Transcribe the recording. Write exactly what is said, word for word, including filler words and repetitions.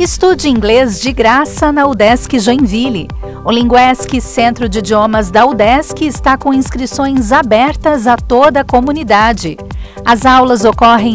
Estude inglês de graça na UDESC Joinville. O Linguesc, Centro de Idiomas da UDESC, está com inscrições abertas a toda a comunidade. As aulas ocorrem